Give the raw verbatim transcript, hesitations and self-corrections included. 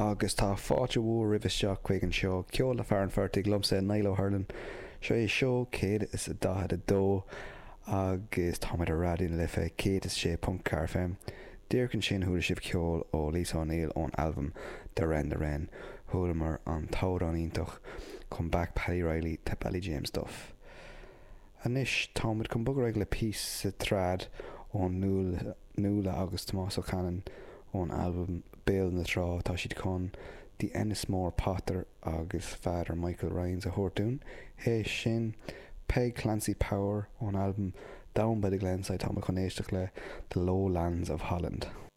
agus tá fáte bhú ribh seo chuig an seo ceol le fear an fertig lomsa Nailo Harlan seo é seo céad is a dahad a dó agus táid a radín le fé céad is sé punt car fem Díircinn sin thuair sibh ceol ó Lisa O'Neill ón album The Ren The Ren thuair an táir an iontoch chun back Paddy Riley tá Belly James stuff. Anis táid chun bugad le pís sa trad ón Nuala agus Tomás O'Cannon ón album Béal na Trá tá siad chun the Ennismore Potter agus Father Michael Ryan's a thuirtún. Hé sin Peg Clancy Power ón album Down by the Glenside tá chun éisteach le The Lowlands of Holland.